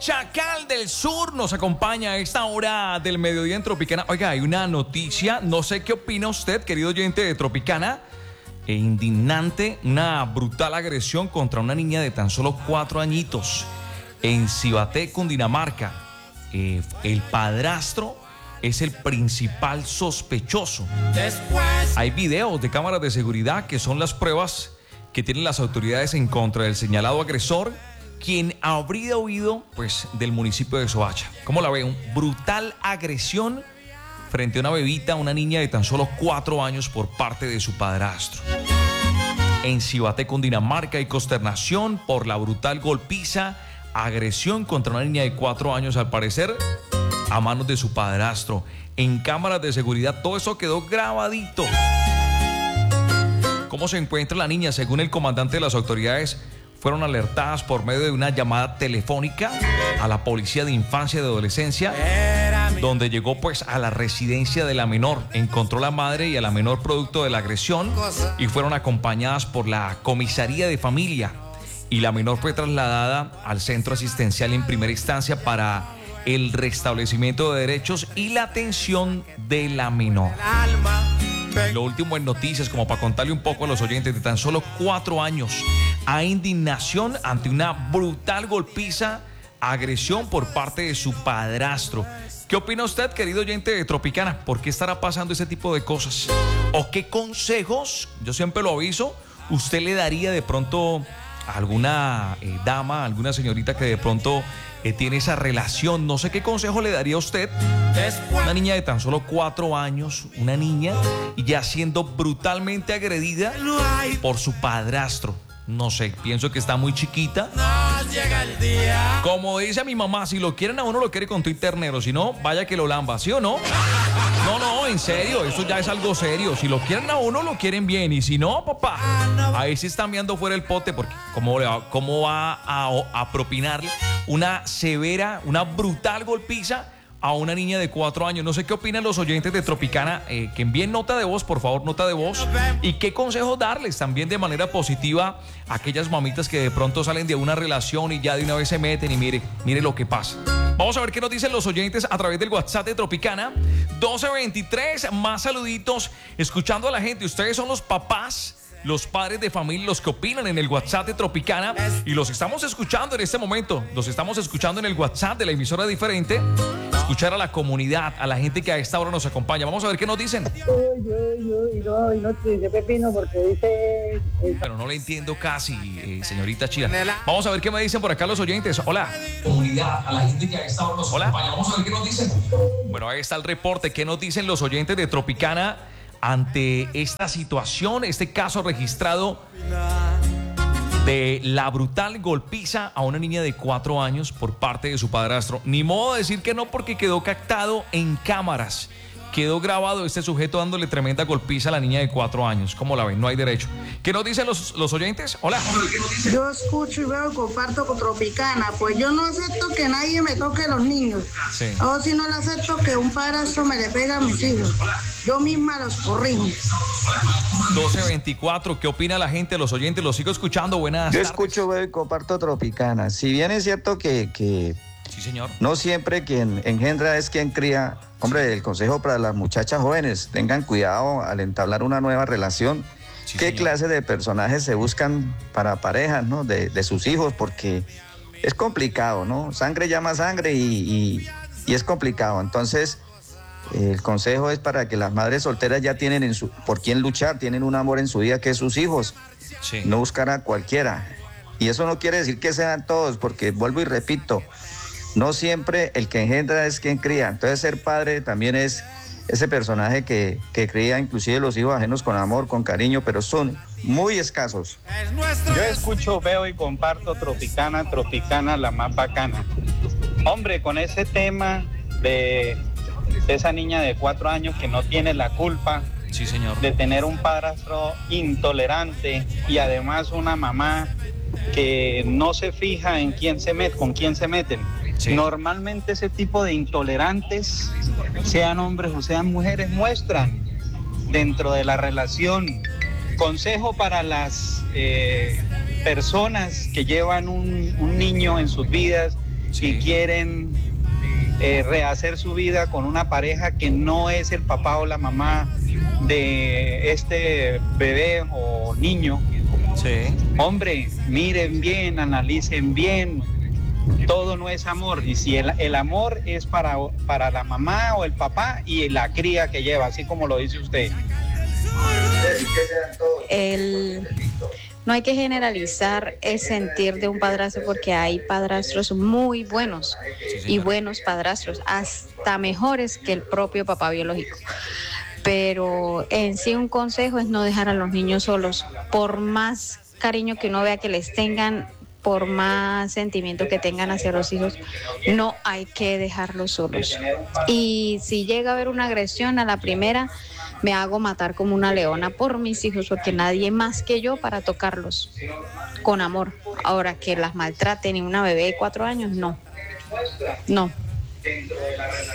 Chacal del Sur nos acompaña a esta hora del mediodía en Tropicana. Oiga, hay una noticia, no sé qué opina usted, querido oyente de Tropicana. Indignante, una brutal agresión contra una niña de tan solo 4 añitos en Cibaté, Cundinamarca. El padrastro es el principal sospechoso. Hay videos de cámaras de seguridad que son las pruebas que tienen las autoridades en contra del señalado agresor, quien habría huido pues del municipio de Soacha. ¿Cómo la ve? Una brutal agresión frente a una bebita, una niña de tan solo 4 años por parte de su padrastro. En Cibaté, Cundinamarca, hay consternación por la brutal golpiza, agresión contra una niña de 4 años, al parecer, a manos de su padrastro. En cámaras de seguridad, todo eso quedó grabadito. ¿Cómo se encuentra la niña? Según el comandante de las autoridades, fueron alertadas por medio de una llamada telefónica a la Policía de Infancia y de Adolescencia, donde llegó pues a la residencia de la menor, encontró a la madre y a la menor producto de la agresión y fueron acompañadas por la comisaría de familia, y la menor fue trasladada al centro asistencial en primera instancia para el restablecimiento de derechos y la atención de la menor. Lo último en noticias, como para contarle un poco a los oyentes, de tan solo 4 años, hay indignación ante una brutal golpiza, agresión por parte de su padrastro. ¿Qué opina usted, querido oyente de Tropicana? ¿Por qué estará pasando ese tipo de cosas? ¿O qué consejos, yo siempre lo aviso, usted le daría de pronto a alguna dama, a alguna señorita que de pronto tiene esa relación? No sé qué consejo le daría a usted. Una niña de tan solo 4 años, una niña, y ya siendo brutalmente agredida por su padrastro. No sé, pienso que está muy chiquita. Como dice mi mamá, si lo quieren a uno lo quiere con tu ternero, si no, vaya que lo lamba, ¿sí o no? No, en serio, eso ya es algo serio. Si lo quieren a uno, lo quieren bien, y si no, papá, ahí sí están viendo fuera el pote, porque ¿cómo va a propinarle una severa, una brutal golpiza a una niña de 4 años? No sé qué opinan los oyentes de Tropicana, que envíen nota de voz, por favor, nota de voz, y qué consejos darles también de manera positiva a aquellas mamitas que de pronto salen de una relación y ya de una vez se meten y mire lo que pasa. Vamos a ver qué nos dicen los oyentes a través del WhatsApp de Tropicana 1223, más saluditos, escuchando a la gente. Ustedes son los papás, los padres de familia, los que opinan en el WhatsApp de Tropicana, y los estamos escuchando en este momento, los estamos escuchando en el WhatsApp de la emisora diferente. Escuchar a la comunidad, a la gente que a esta hora nos acompaña. Vamos a ver qué nos dicen. No te dice Pepino porque dice... Pero no le entiendo casi, señorita Chira. Vamos a ver qué me dicen por acá los oyentes. Hola. Comunidad, a la gente que a esta hora nos acompaña. Vamos a ver qué nos dicen. Bueno, ahí está el reporte. ¿Qué nos dicen los oyentes de Tropicana ante esta situación, este caso registrado de la brutal golpiza a una niña de 4 años por parte de su padrastro? Ni modo de decir que no, porque quedó captado en cámaras. Quedó grabado este sujeto dándole tremenda golpiza a la niña de 4 años. ¿Cómo la ven? No hay derecho. ¿Qué nos dicen los oyentes? Hola. Yo escucho y veo y comparto con Tropicana. Pues yo no acepto que nadie me toque a los niños. Sí. O si no le acepto que un padrastro me le pega a mis hijos. Yo misma los corrijo. 1224, ¿qué opina la gente, los oyentes? Los sigo escuchando. Buenas tardes. Yo escucho, veo y comparto Tropicana. Si bien es cierto que sí, señor, no siempre quien engendra es quien cría. Hombre, el consejo para las muchachas jóvenes: tengan cuidado al entablar una nueva relación. Sí, ¿Qué señor. clase de personajes se buscan para parejas, ¿no? De sus hijos, porque es complicado, ¿no? Sangre llama sangre y es complicado. Entonces, el consejo es para que las madres solteras ya tienen por quién luchar, tienen un amor en su vida que es sus hijos. Sí. No buscar a cualquiera. Y eso no quiere decir que sean todos, porque vuelvo y repito, no siempre el que engendra es quien cría. Entonces, ser padre también es ese personaje que cría inclusive los hijos ajenos con amor, con cariño, pero son muy escasos. Yo escucho, veo y comparto Tropicana, Tropicana la más bacana. Hombre, con ese tema de esa niña de 4 años que no tiene la culpa, Sí, señor, de tener un padrastro intolerante y además una mamá que no se fija en con quién se meten. Sí. Normalmente ese tipo de intolerantes, sean hombres o sean mujeres, muestran dentro de la relación. Consejo para las personas que llevan un niño en sus vidas y quieren rehacer su vida con una pareja que no es el papá o la mamá de este bebé o niño. Sí. Hombre, miren bien, analicen bien. Todo no es amor, y si el amor es para la mamá o el papá y la cría que lleva, así como lo dice usted. No hay que generalizar el sentir de un padrastro, porque hay padrastros muy buenos y buenos padrastros, hasta mejores que el propio papá biológico. Pero en sí un consejo es no dejar a los niños solos, por más cariño que uno vea que les tengan, por más sentimiento que tengan hacia los hijos, no hay que dejarlos solos. Y si llega a haber una agresión, a la primera me hago matar como una leona por mis hijos, porque nadie más que yo para tocarlos con amor. Ahora, que las maltraten y una bebé de 4 años, no.